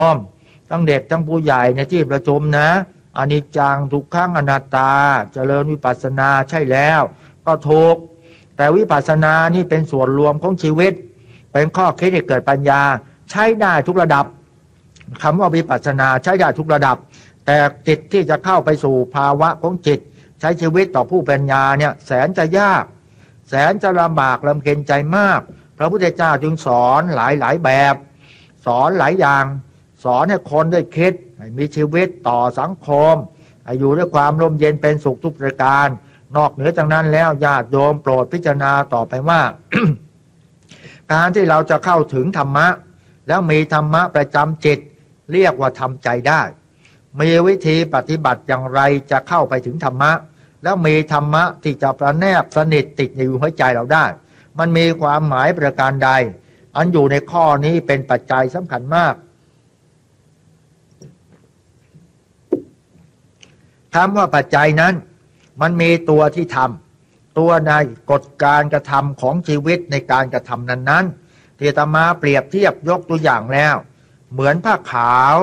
มทั้งเด็กทั้งผู้ใหญ่ในที่ประชุมนะอนิจจังทุกขังอนัตตาเจริญวิปัสสนาใช่แล้วก็ถูกแต่วิปัสสนานี่เป็นส่วนรวมของชีวิตเป็นข้อคิดให้เกิดปัญญาใช้ได้ทุกระดับคำว่าวิปัสสนาใช้ได้ทุกระดับแต่จิตที่จะเข้าไปสู่ภาวะของจิตใช้ชีวิตต่อผู้ปัญญาเนี่ยแสนจะยากแสนจะลำบากลำเค็ญใจมากพระพุทธเจ้าจึงสอนหลายแบบสอนหลายอย่างสอนให้คนได้คิดให้มีชีวิตต่อสังคมอยู่ด้วยความร่มเย็นเป็นสุขทุกประการนอกเหนือจากนั้นแล้วญาติโยมโปรดพิจารณาต่อไปว่า การที่เราจะเข้าถึงธรรมะแล้วมีธรรมะประจำจิตเรียกว่าทำใจได้มีวิธีปฏิบัติอย่างไรจะเข้าไปถึงธรรมะแล้วมีธรรมะที่จะประแนบสนิทติดอยู่หัวใจเราได้มันมีความหมายประการใดอันอยู่ในข้อนี้เป็นปัจจัยสำคัญมากคำว่าปัจจัยนั้นมันมีตัวที่ทำตัวในกฎการกระทำของชีวิตในการกระทำนั้นๆที่อาตมาเปรียบเทียบยกตัวอย่างแล้วเหมือนผ้าขาว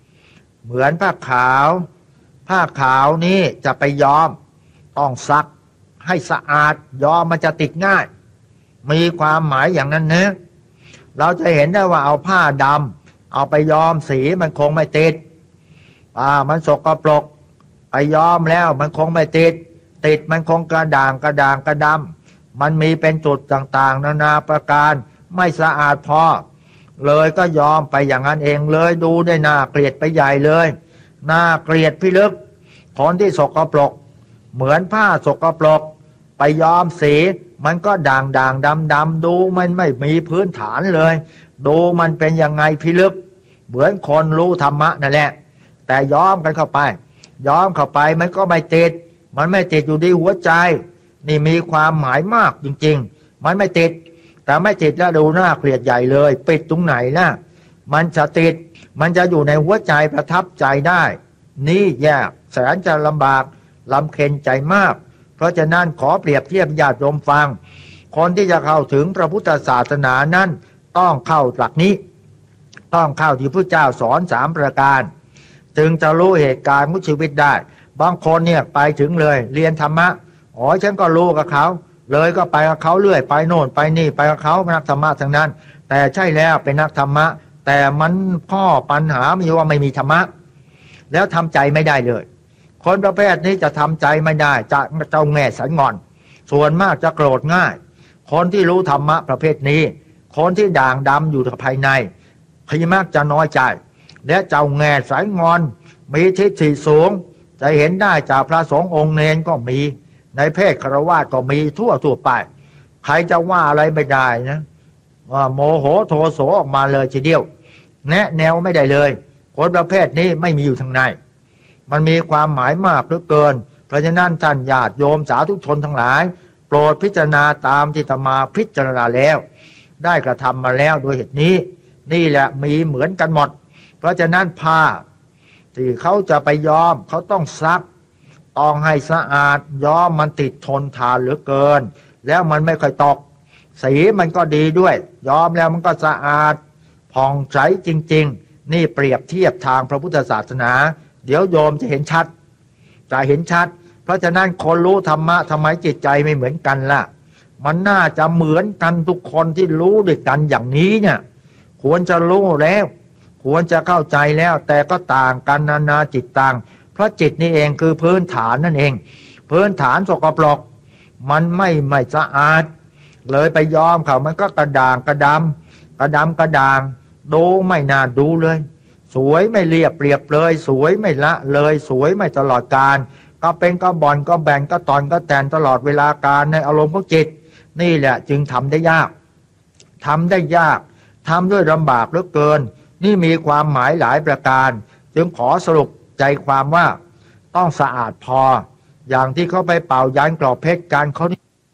ผ้าขาวนี้จะไปย้อมต้องซักให้สะอาดย้อมมันจะติดง่ายมีความหมายอย่างนั้นนะเราจะเห็นได้ว่าเอาผ้าดำเอาไปย้อมสีมันคงไม่ติดมันสกปรกไปย้อมแล้วมันคงไม่ติดมันคงกระด่างกระดำมันมีเป็นจุดต่างๆนานาประการไม่สะอาดพอเลยก็ยอมไปอย่างนั้นเองเลยดูได้น่าเกลียดไปใหญ่เลยน่าเกลียดพิลึกคนที่สกปรกเหมือนผ้าสกปรกไปย้อมสีมันก็ด่างดำดูมันไม่มีพื้นฐานเลยดูมันเป็นยังไงพิลึกเหมือนคนรู้ธรรมะนั่นแหละแต่ย้อมกันเข้าไปมันก็ไม่ติดมันไม่ติดอยู่ที่หัวใจนี่มีความหมายมากจริงๆมันไม่ติดแต่ไม่ติดแล้วดูน่าเกลียดใหญ่เลยปิดตรงไหนนะมันจะติดมันจะอยู่ในหัวใจประทับใจได้นี่ยากแสนจะลำบากลำเค็ญใจมากเพราะฉะนั้นขอเปรียบเทียบญาติโยมฟังคนที่จะเข้าถึงพระพุทธศาสนานั้นต้องเข้าหลักนี้ต้องเข้าที่พระเจ้าสอน3ประการจึงจะรู้เหตุการณ์ของชีวิตได้บางคนเนี่ยไปถึงเลยเรียนธรรมะฉันก็รู้กับเขาเลยก็ไปกับเขาเรื่อยไปโน่นไปนี่ไปกับเขานักธรรมะทั้งนั้นแต่ใช่แล้วเป็นนักธรรมะแต่มันข้อปัญหามีว่าไม่มีธรรมะแล้วทำใจไม่ได้เลยคนประเภทนี้จะทำใจไม่ได้จะเจ้าแง่สันงอนส่วนมากจะโกรธง่ายคนที่รู้ธรรมะประเภทนี้คนที่ด่างดำอยู่ภายในพยมากจะน้อยใจและเจ้าแง่สายงอนมีทิฏฐิสูงจะเห็นได้จากพระสงฆ์องค์เนรก็มีในเพศฆราวาสก็มีทั่วไปใครจะว่าอะไรไม่ได้นะว่าโมโหโทโสออกมาเลยทีเดียวแนะแนวไม่ได้เลยคนประเภทนี้ไม่มีอยู่ทางในมันมีความหมายมากเหลือเกินเพราะฉะนั้นท่านญาติโยมสาธุชนทั้งหลายโปรดพิจารณาตามที่อาตมาพิจารณาแล้วได้กระทำมาแล้วโดยเหตุนี้นี่แหละมีเหมือนกันหมดเพราะฉะนั้นผ้าที่เขาจะไปย้อมเขาต้องซักต้องให้สะอาดย้อมมันติดทนทานเหลือเกินแล้วมันไม่ค่อยตกสีมันก็ดีด้วยย้อมแล้วมันก็สะอาดผ่องใสจริงๆนี่เปรียบเทียบทางพระพุทธศาสนาเดี๋ยวโยมจะเห็นชัดเพราะฉะนั้นคนรู้ธรรมะทำไมจิตใจไม่เหมือนกันล่ะมันน่าจะเหมือนกันทุกคนที่รู้ด้วยกันอย่างนี้เนี่ยควรจะรู้แล้วควรจะเข้าใจแล้วแต่ก็ต่างกันนานาจิตต่างเพราะจิตนี่เองคือพื้นฐานนั่นเองพื้นฐานสกปรกมันไม่สะอาดเลยไปยอมเขามันก็กระด่างกระดำดูไม่น่าดูเลยสวยไม่เรียบเลยสวยไม่ละเลยสวยไม่ตลอดการก็เป็นก็บ่อนก็แบ่งก็ตอนก็แตนตลอดเวลาการในอารมณ์ของจิตนี่แหละจึงทำได้ยากทำด้วยลำบากเหลือเกินนี่มีความหมายหลายประการจึงขอสรุปใจความว่าต้องสะอาดพออย่างที่เขาไปเป่ายันกรอบเพชรกันเขา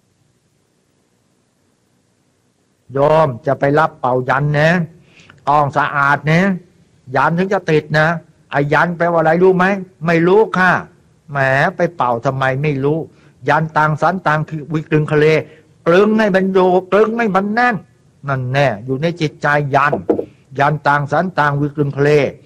โยมจะไปรับเป่ายันนะต้องสะอาดนะยันถึงจะติดนะไอ้ยันแปลว่าอะไรรู้ไหมไม่รู้ค่ะแหมไปเป่าทำไมไม่รู้ยันต่างสันต่างคือวิกลึงทะเลกลึงให้มันโยกลึงให้มันแน่นนั่นแน่อยู่ในจิตใจยันต่างสันต่างวิกลึงทะเล